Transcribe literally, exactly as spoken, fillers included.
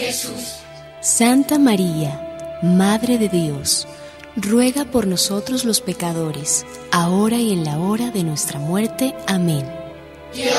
Jesús. Santa María, Madre de Dios, ruega por nosotros los pecadores, ahora y en la hora de nuestra muerte. Amén.